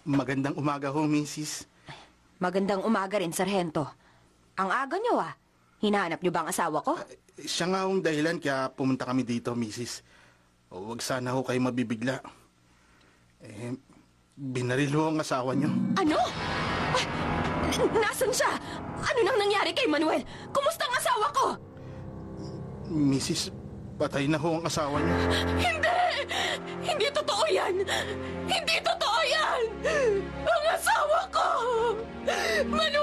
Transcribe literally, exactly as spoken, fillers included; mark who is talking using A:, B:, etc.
A: Magandang umaga ho, Missus
B: Magandang umaga rin, Sargento. Ang aga niyo ah. Hinahanap niyo ba ang asawa ko?
A: Eh, Siya nga hong dahilan kaya pumunta kami dito, Missus O, Huwag sana ho kayo mabibigla. Eh, binaril ho ang asawa niyo.
B: Ano? Ay, n- nasan siya? Ano nang nangyari kay Manuel? Kumusta ang asawa ko?
A: Missus patay na ho ang asawa niyo.
B: Hindi! Hindi totoo yan! Hindi totoo yan! Ang asawa ko! Manuel!